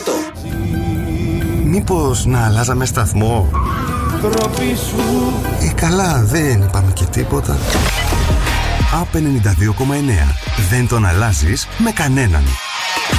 Μήπως να αλλάζαμε σταθμό? Καλά, δεν είπαμε και τίποτα. A92,9. Δεν τον αλλάζεις με κανέναν.